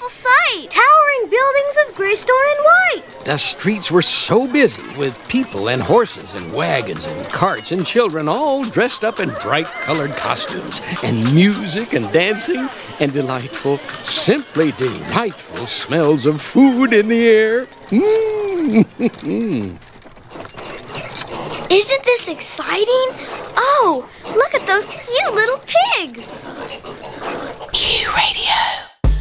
wonderful sight. Towering buildings of gray stone and white. The streets were so busy with people and horses and wagons and carts and children all dressed up in bright-colored costumes and music and dancing and delightful, simply delightful smells of food in the air. Isn't this exciting? Oh, look at those cute little pigs. Q Radio.